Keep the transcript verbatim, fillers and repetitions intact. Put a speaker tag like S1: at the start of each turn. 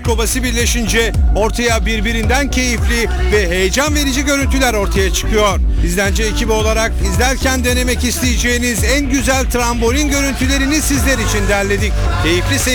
S1: Kovası birleşince ortaya birbirinden keyifli ve heyecan verici görüntüler ortaya çıkıyor. İzlence ekibi olarak izlerken denemek isteyeceğiniz en güzel trambolin görüntülerini sizler için derledik. Keyifli seyir